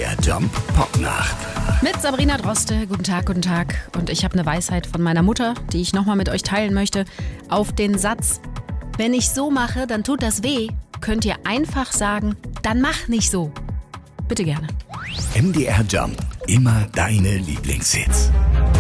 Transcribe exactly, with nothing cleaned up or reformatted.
R Jump Popnacht. Mit Sabrina Droste. Guten Tag, guten Tag. Und ich habe eine Weisheit von meiner Mutter, die ich nochmal mit euch teilen möchte. Auf den Satz, wenn ich so mache, dann tut das weh, könnt ihr einfach sagen, dann mach nicht so. Bitte gerne. M D R Jump. Immer deine Lieblingshits.